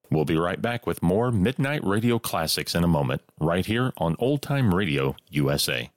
We'll be right back with more Midnight Radio Classics in a moment, right here on Old Time Radio USA.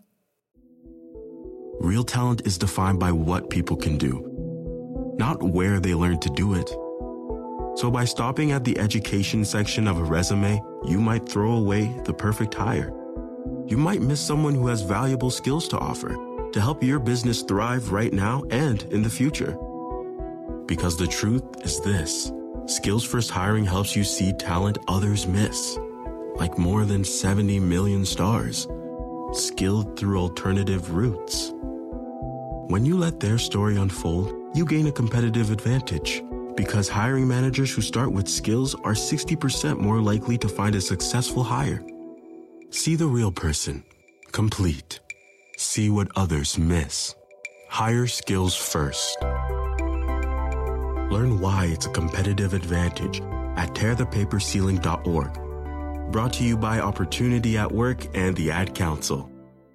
Real talent is defined by what people can do, not where they learn to do it. So by stopping at the education section of a resume, you might throw away the perfect hire. You might miss someone who has valuable skills to offer to help your business thrive right now and in the future. Because the truth is this: Skills First Hiring helps you see talent others miss, like more than 70 million stars, skilled through alternative routes. When you let their story unfold, you gain a competitive advantage, because hiring managers who start with skills are 60% more likely to find a successful hire. See the real person, complete. See what others miss. Hire skills first. Learn why it's a competitive advantage at tearthepaperceiling.org. Brought to you by Opportunity at Work and the Ad Council.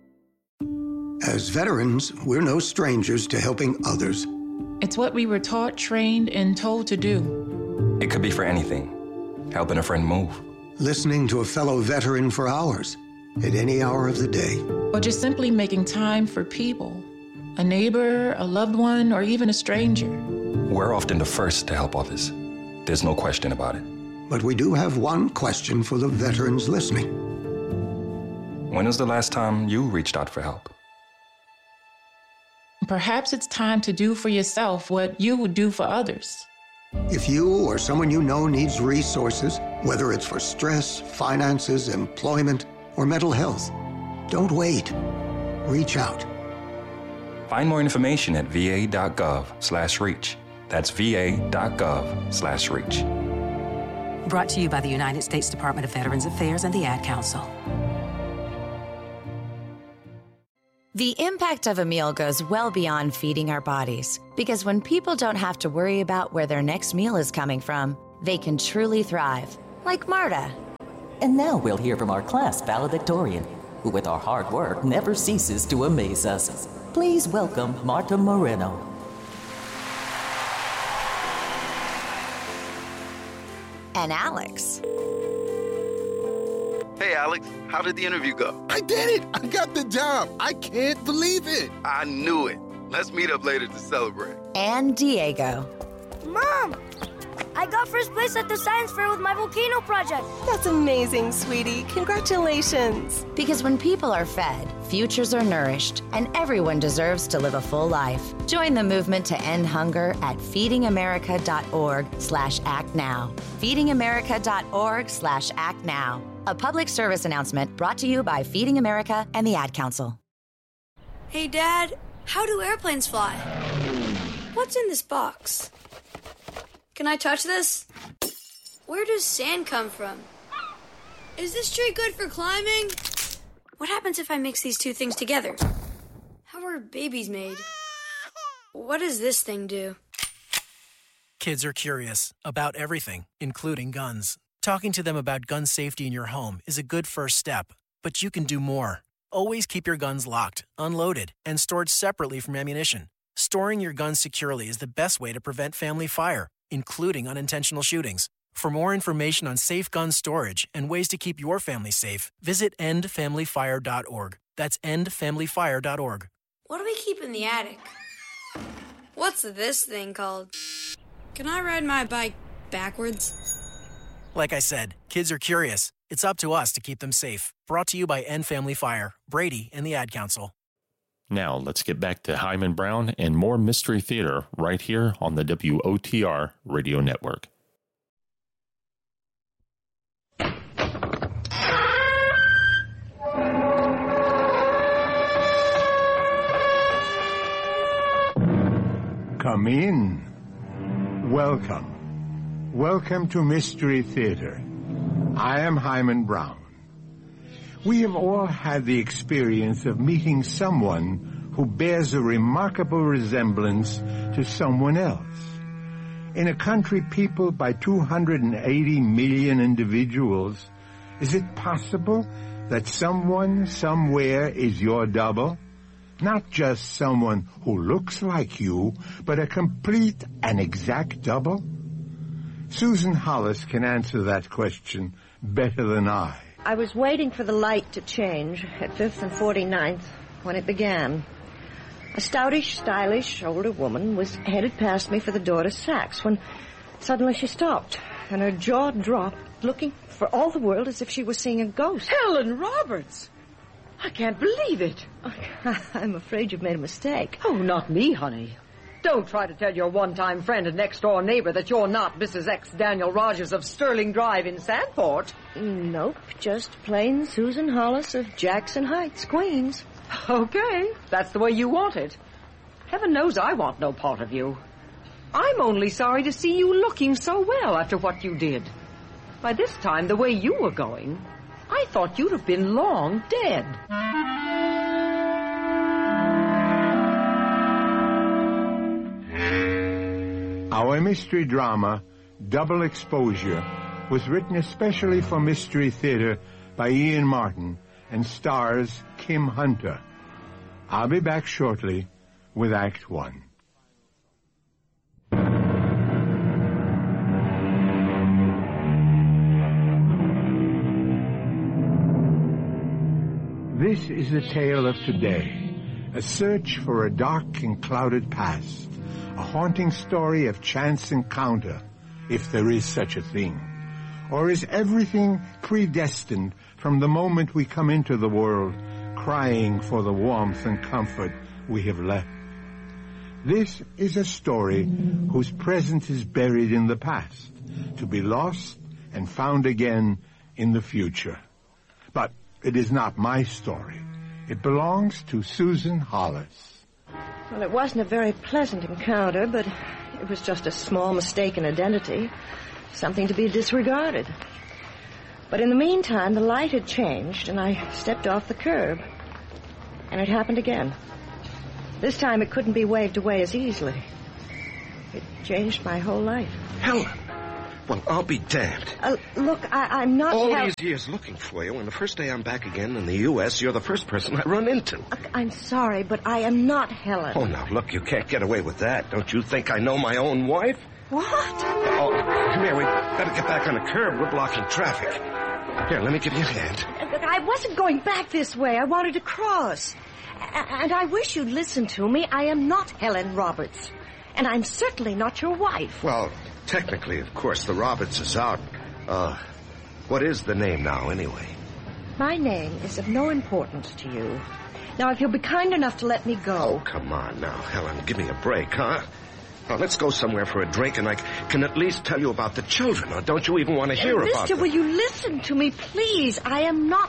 As veterans, we're no strangers to helping others. It's what we were taught, trained, and told to do. It could be for anything. Helping a friend move. Listening to a fellow veteran for hours, at any hour of the day. Or just simply making time for people. A neighbor, a loved one, or even a stranger. We're often the first to help others. There's no question about it. But we do have one question for the veterans listening. When was the last time you reached out for help? Perhaps it's time to do for yourself what you would do for others. If you or someone you know needs resources, whether it's for stress, finances, employment, or mental health, don't wait. Reach out. Find more information at va.gov/reach. That's va.gov/reach. Brought to you by the United States Department of Veterans Affairs and the Ad Council. The impact of a meal goes well beyond feeding our bodies, because when people don't have to worry about where their next meal is coming from, they can truly thrive, like Marta. And now we'll hear from our class valedictorian, who with our hard work never ceases to amaze us. Please welcome Marta Moreno. And Alex. Hey, Alex, how did the interview go? I did it! I got the job! I can't believe it! I knew it. Let's meet up later to celebrate. And Diego. Mom! I got first place at the science fair with my volcano project. That's amazing, sweetie. Congratulations. Because when people are fed, futures are nourished, and everyone deserves to live a full life. Join the movement to end hunger at feedingamerica.org/actnow. feedingamerica.org/actnow. A public service announcement brought to you by Feeding America and the Ad Council. Hey, Dad, how do airplanes fly? What's in this box? Can I touch this? Where does sand come from? Is this tree good for climbing? What happens if I mix these two things together? How are babies made? What does this thing do? Kids are curious about everything, including guns. Talking to them about gun safety in your home is a good first step, but you can do more. Always keep your guns locked, unloaded, and stored separately from ammunition. Storing your guns securely is the best way to prevent family fire, including unintentional shootings. For more information on safe gun storage and ways to keep your family safe, visit endfamilyfire.org. That's endfamilyfire.org. What do we keep in the attic? What's this thing called? Can I ride my bike backwards? Like I said, kids are curious. It's up to us to keep them safe. Brought to you by End Family Fire, Brady, and the Ad Council. Now, let's get back to Hyman Brown and more Mystery Theater right here on the WOTR Radio Network. Come in. Welcome. Welcome to Mystery Theater. I am Hyman Brown. We have all had the experience of meeting someone who bears a remarkable resemblance to someone else. In a country peopled by 280 million individuals, is it possible that someone somewhere is your double? Not just someone who looks like you, but a complete and exact double? Susan Hollis can answer that question better than I. I was waiting for the light to change at 5th and 49th when it began. A stoutish, stylish, older woman was headed past me for the door to Saks when suddenly she stopped, and her jaw dropped, looking for all the world as if she was seeing a ghost. Helen Roberts! I can't believe it. I'm afraid you've made a mistake. Oh, not me, honey. Don't try to tell your one-time friend and next-door neighbor that you're not Mrs. X. Daniel Rogers of Sterling Drive in Sandport. Nope, just plain Susan Hollis of Jackson Heights, Queens. Okay, that's the way you want it. Heaven knows I want no part of you. I'm only sorry to see you looking so well after what you did. By this time, the way you were going, I thought you'd have been long dead. Our mystery drama, Double Exposure, was written especially for Mystery Theater by Ian Martin and stars Kim Hunter. I'll be back shortly with Act One. This is the tale of today, a search for a dark and clouded past, a haunting story of chance encounter, if there is such a thing. Or is everything predestined from the moment we come into the world, crying for the warmth and comfort we have left? This is a story whose present is buried in the past, to be lost and found again in the future. But it is not my story. It belongs to Susan Hollis. Well, it wasn't a very pleasant encounter, but it was just a small mistake in identity, something to be disregarded. But in the meantime, the light had changed, and I stepped off the curb. And it happened again. This time it couldn't be waved away as easily. It changed my whole life. Helen! Well, I'll be damned. Look, I'm not... All these years looking for you, and the first day I'm back again in the U.S., you're the first person I run into. I'm sorry, but I am not Helen. Oh, now, look, you can't get away with that. Don't you think I know my own wife? What? Oh, come here. We better get back on the curb. We're blocking traffic. Here, let me give you a hand. I wasn't going back this way. I wanted to cross. And I wish you'd listen to me. I am not Helen Roberts. And I'm certainly not your wife. Well, technically, of course, the Roberts is out. What is the name now, anyway? My name is of no importance to you. Now, if you'll be kind enough to let me go... Oh, come on now, Helen. Give me a break, huh? Now, let's go somewhere for a drink, and I can at least tell you about the children. Or don't you even want to hear about them? Mister, will you listen to me, please? I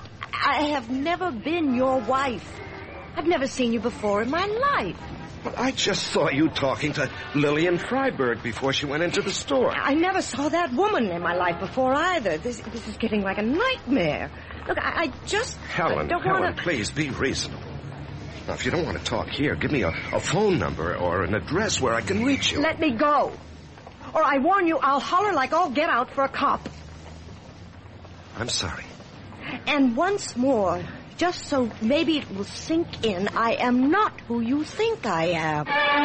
have never been your wife. I've never seen you before in my life. But I just saw you talking to Lillian Freiberg before she went into the store. I never saw that woman in my life before either. This is getting like a nightmare. Look, I just... Helen, please be reasonable. Now, if you don't want to talk here, give me a phone number or an address where I can reach you. Let me go. Or I warn you, I'll holler like all get out for a cop. I'm sorry. And once more, just so maybe it will sink in, I am not who you think I am.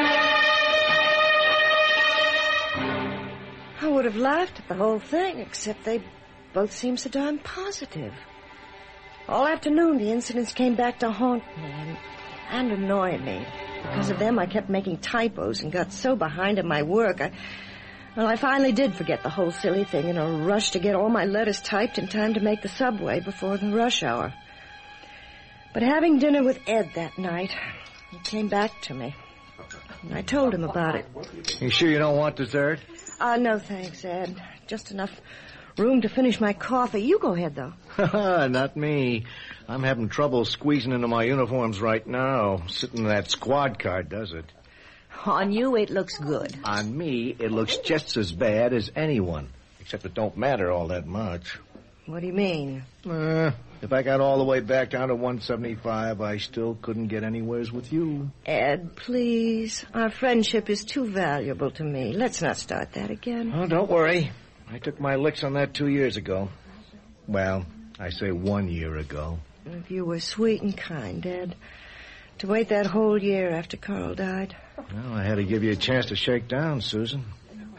I would have laughed at the whole thing, except they both seem so darn positive. All afternoon, the incidents came back to haunt me and annoy me. Because of them, I kept making typos and got so behind in my work. I finally did forget the whole silly thing in a rush to get all my letters typed in time to make the subway before the rush hour. But having dinner with Ed that night, it came back to me. And I told him about it. You sure you don't want dessert? No, thanks, Ed. Just enough room to finish my coffee. You go ahead, though. Not me. I'm having trouble squeezing into my uniforms right now. Sitting in that squad car does it. On you, it looks good. On me, it looks just as bad as anyone. Except it don't matter all that much. What do you mean? If I got all the way back down to 175, I still couldn't get anywheres with you. Ed, please. Our friendship is too valuable to me. Let's not start that again. Oh, don't worry. I took my licks on that 2 years ago. Well, I say 1 year ago. If you were sweet and kind, Ed. To wait that whole year after Carl died. Well, I had to give you a chance to shake down, Susan.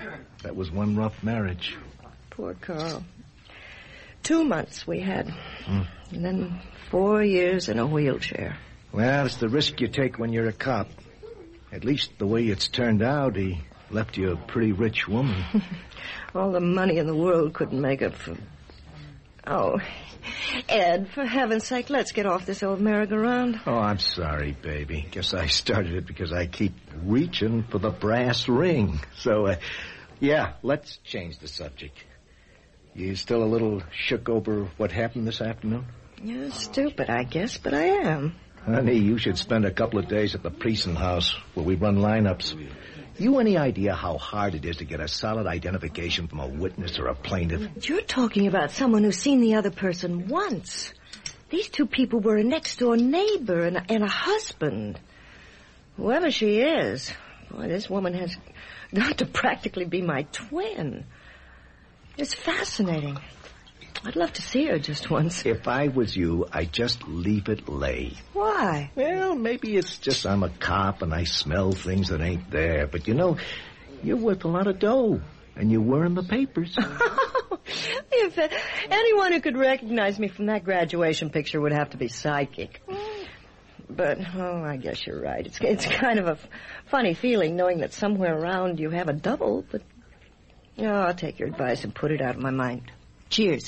That was one rough marriage. Poor Carl. 2 months we had. And then 4 years in a wheelchair. Well, it's the risk you take when you're a cop. At least the way it's turned out, he left you a pretty rich woman. All the money in the world couldn't make up for... Oh, Ed, for heaven's sake, let's get off this old merry-go-round. Oh, I'm sorry, baby. Guess I started it because I keep reaching for the brass ring. So, yeah, let's change the subject. You still a little shook over what happened this afternoon? You're stupid, I guess, but I am. Honey, you should spend a couple of days at the precinct house where we run lineups. You any idea how hard it is to get a solid identification from a witness or a plaintiff? You're talking about someone who's seen the other person once. These two people were a next-door neighbor and a husband. Whoever she is, boy, this woman has got to practically be my twin. It's fascinating. I'd love to see her just once. If I was you, I'd just leave it lay. Why? Well, maybe it's just I'm a cop and I smell things that ain't there. But, you know, you're worth a lot of dough. And you were in the papers. If anyone who could recognize me from that graduation picture would have to be psychic. But, I guess you're right. It's kind of a funny feeling knowing that somewhere around you have a double. But, I'll take your advice and put it out of my mind. Cheers.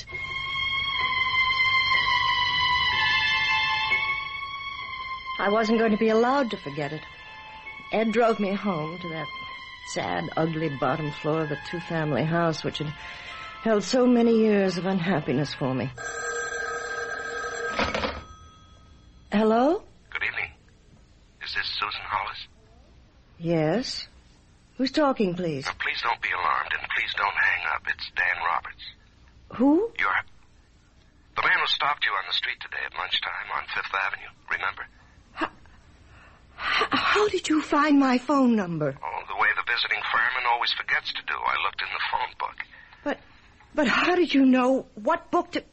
I wasn't going to be allowed to forget it. Ed drove me home to that sad, ugly bottom floor of the two-family house which had held so many years of unhappiness for me. Hello? Good evening. Is this Susan Hollis? Yes. Who's talking, please? Now, please don't be alarmed, and please don't hang up. It's Dan Roberts. Who? You're the man who stopped you on the street today at lunchtime on 5th Avenue, remember? How did you find my phone number? Oh, the way the visiting fireman always forgets to do. I looked in the phone book. But how did you know what book to...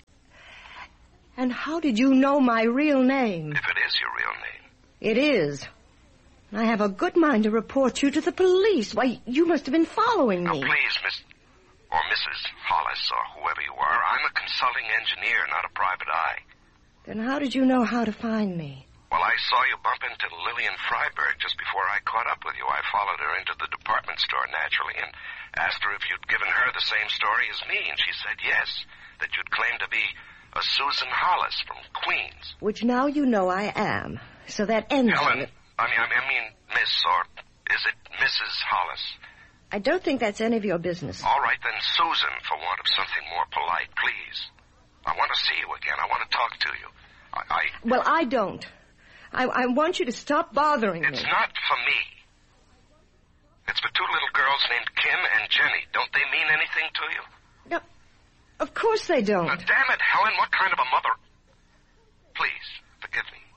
And how did you know my real name? If it is your real name. It is. I have a good mind to report you to the police. Why, you must have been following me. Now, please, Miss... or Mrs. Hollis, or whoever you are, I'm a consulting engineer, not a private eye. Then how did you know how to find me? Well, I saw you bump into Lillian Freiberg just before I caught up with you. I followed her into the department store, naturally, and asked her if you'd given her the same story as me, and she said yes, that you'd claimed to be a Susan Hollis from Queens. Which now you know I am. So that ends Helen, I mean, Miss, or is it Mrs. Hollis? I don't think that's any of your business. All right, then, Susan, for want of something more polite, please. I want to see you again. I want to talk to you. Well, I don't. I want you to stop bothering me. It's not for me. It's for two little girls named Kim and Jenny. Don't they mean anything to you? No, of course they don't. Now, damn it, Helen, what kind of a mother... Please, forgive me.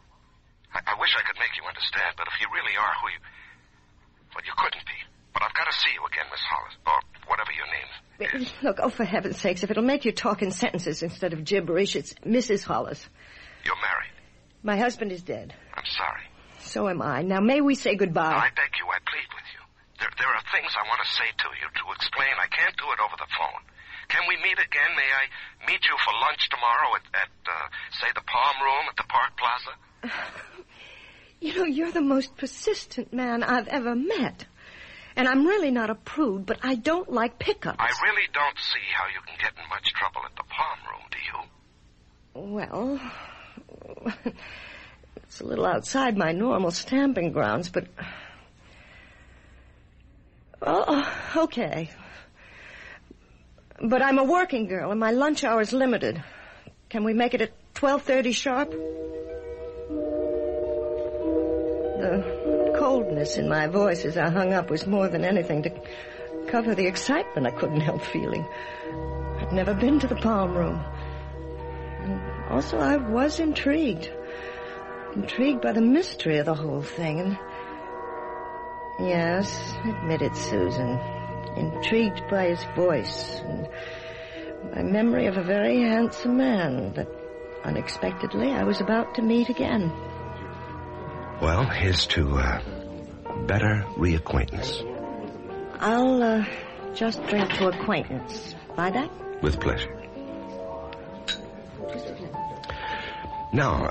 I wish I could make you understand, but if you really are who you... Well, you couldn't be. But I've got to see you again, Miss Hollis, or whatever your name is. Look, for heaven's sakes, if it'll make you talk in sentences instead of gibberish, it's Mrs. Hollis. You're married. My husband is dead. I'm sorry. So am I. Now, may we say goodbye? I beg you, I plead with you. There are things I want to say to you, to explain. I can't do it over the phone. Can we meet again? May I meet you for lunch tomorrow at say, the Palm Room at the Park Plaza? You know, you're the most persistent man I've ever met. And I'm really not a prude, but I don't like pickups. I really don't see how you can get in much trouble at the Palm Room, do you? Well, it's a little outside my normal stamping grounds, but... Oh, okay. But I'm a working girl, and my lunch hour's limited. Can we make it at 12:30 sharp? The coldness in my voice as I hung up was more than anything to cover the excitement I couldn't help feeling. I'd never been to the Palm Room. And also, I was intrigued by the mystery of the whole thing. And yes, admit it, Susan. Intrigued by his voice and my memory of a very handsome man that unexpectedly I was about to meet again. Well, here's to better reacquaintance. I'll just drink to acquaintance. Buy that? With pleasure. Now,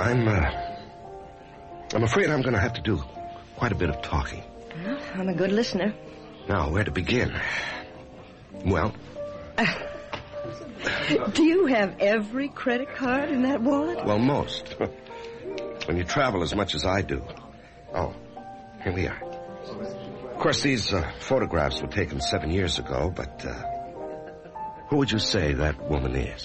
I'm afraid I'm going to have to do quite a bit of talking. Well, I'm a good listener. Now, where to begin? Well... Do you have every credit card in that wallet? Well, most. When you travel as much as I do. Oh, here we are. Of course, these photographs were taken 7 years ago, but who would you say that woman is?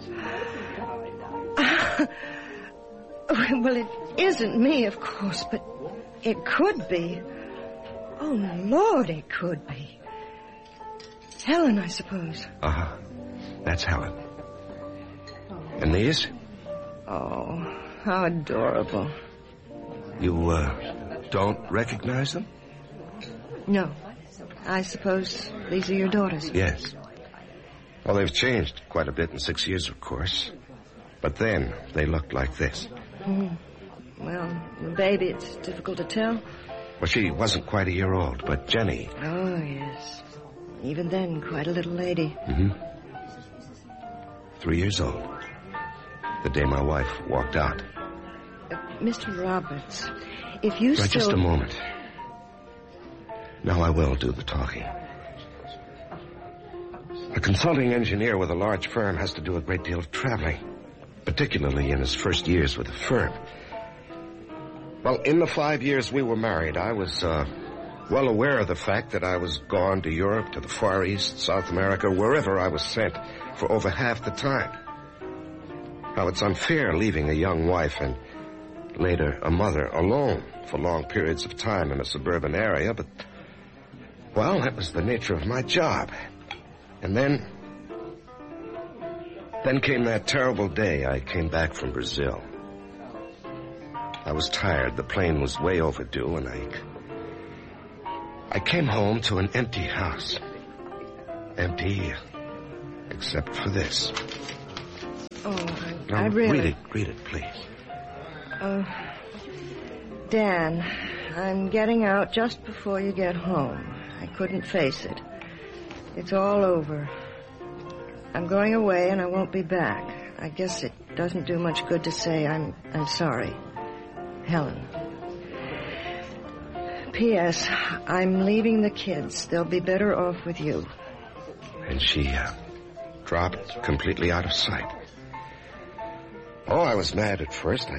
Well, it isn't me, of course, but it could be. Oh, Lord, it could be. Helen, I suppose. Uh-huh. That's Helen. And these? Oh, how adorable. You, don't recognize them? No. I suppose these are your daughters. Yes. Well, they've changed quite a bit in 6 years, of course. But then, they looked like this. Well, the baby, it's difficult to tell. Well, she wasn't quite a year old, but Jenny... Oh, yes. Even then, quite a little lady. 3 years old. The day my wife walked out. Mr. Roberts, if you still... Just a moment. Now I will do the talking. A consulting engineer with a large firm has to do a great deal of traveling, particularly in his first years with the firm. Well, in the 5 years we were married, I was well aware of the fact that I was gone to Europe, to the Far East, South America, wherever I was sent for over half the time. Now, it's unfair leaving a young wife and later a mother alone for long periods of time in a suburban area, but, well, that was the nature of my job. And then came that terrible day I came back from Brazil. I was tired. The plane was way overdue, and I came home to an empty house. Empty, except for this. Oh, I really... Read it, please. Oh, Dan, I'm getting out just before you get home. I couldn't face it. It's all over. I'm going away and I won't be back. I guess it doesn't do much good to say I'm sorry. Helen. P.S. I'm leaving the kids. They'll be better off with you. And she dropped completely out of sight. Oh, I was mad at first.